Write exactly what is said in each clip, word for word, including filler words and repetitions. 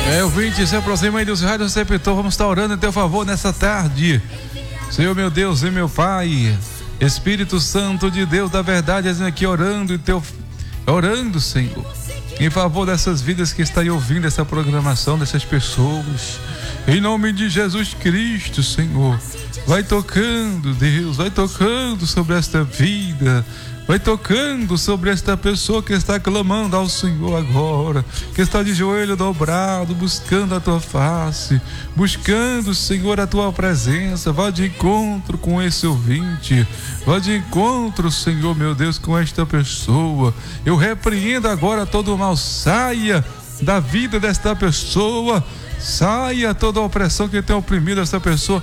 É, o ouvinte, se aproxima aí do seu rádio receptor. Vamos estar orando em teu favor nessa tarde. Senhor meu Deus e meu Pai, Espírito Santo de Deus da verdade, aqui orando em teu, orando, Senhor, em favor dessas vidas que estão aí ouvindo essa programação, dessas pessoas. Em nome de Jesus Cristo, Senhor, vai tocando, Deus, vai tocando sobre esta vida. Vai tocando sobre esta pessoa que está clamando ao Senhor agora, que está de joelho dobrado, buscando a tua face, buscando, Senhor, a tua presença. Vá de encontro com esse ouvinte, vá de encontro, Senhor, meu Deus, com esta pessoa. Eu repreendo agora todo o mal, saia da vida desta pessoa, saia toda a opressão que tem oprimido esta pessoa,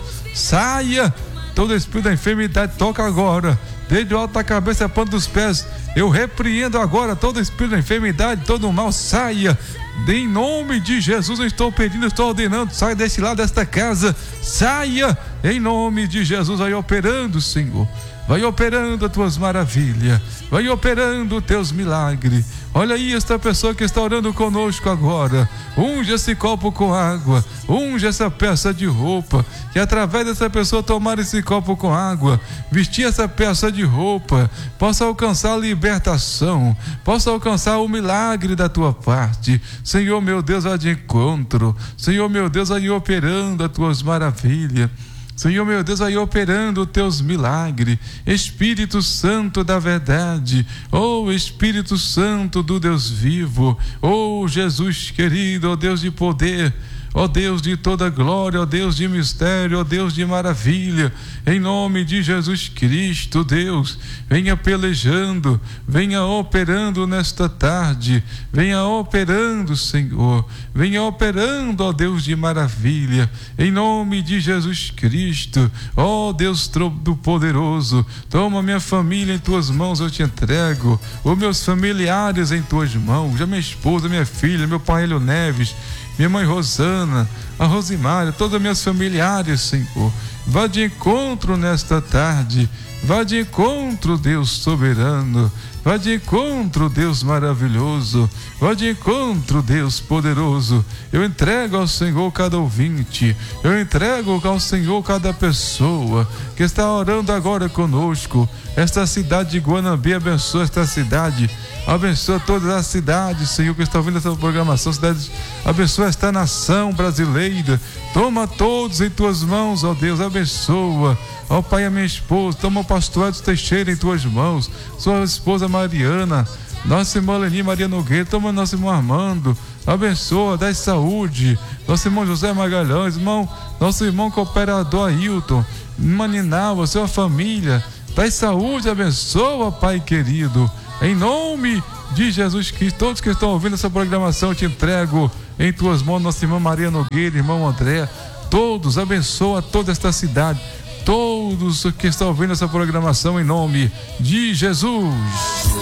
saia todo espírito da enfermidade, toca agora. Desde o alto da cabeça a ponta dos pés, eu repreendo agora todo espírito da enfermidade, todo o mal, saia. Em nome de Jesus, eu estou pedindo, estou ordenando, saia desse lado desta casa, saia. Em nome de Jesus, vai operando, Senhor. Vai operando as tuas maravilhas, vai operando os teus milagres. Olha aí esta pessoa que está orando conosco agora. Unge esse copo com água, unge essa peça de roupa, que através dessa pessoa tomar esse copo com água, vestir essa peça de roupa, possa alcançar a libertação, possa alcançar o milagre da tua parte. Senhor meu Deus, vai de encontro. Senhor meu Deus, vai operando as tuas maravilhas. Senhor meu Deus, aí operando os teus milagres. Espírito Santo da verdade, oh Espírito Santo do Deus vivo, oh Jesus querido, oh Deus de poder, ó Deus de toda glória, ó Deus de mistério, ó Deus de maravilha, em nome de Jesus Cristo, Deus, venha pelejando, venha operando nesta tarde, venha operando, Senhor, venha operando, ó Deus de maravilha, em nome de Jesus Cristo, ó Deus do poderoso, toma minha família em tuas mãos, eu te entrego, os meus familiares em tuas mãos, a minha esposa, minha filha, meu pai Hélio Neves, minha mãe Rosana, a Rosimária, todas as minhas familiares, Senhor, vá de encontro nesta tarde, vá de encontro, Deus soberano, vá de encontro, Deus maravilhoso, vá de encontro, Deus poderoso. Eu entrego ao Senhor cada ouvinte, eu entrego ao Senhor cada pessoa que está orando agora conosco. Esta cidade de Guanambi, abençoa esta cidade, abençoa toda a cidade, Senhor, que está ouvindo essa programação, cidade, abençoa esta nação brasileira, toma todos em tuas mãos, ó Deus, abençoa, ó Pai, a minha esposa, toma o pastor Edson Teixeira em tuas mãos, sua esposa Mariana, nossa irmã Leni Maria Nogueira, toma nosso irmão Armando, abençoa, dá saúde, nosso irmão José Magalhães, irmão, nosso irmão cooperador Ailton, irmã Ninalva, sua família, dá saúde, abençoa, Pai querido, em nome de Jesus Cristo. Todos que estão ouvindo essa programação, eu te entrego em tuas mãos, nossa irmã Maria Nogueira, irmão André, todos, abençoa toda esta cidade, todos que estão ouvindo essa programação em nome de Jesus.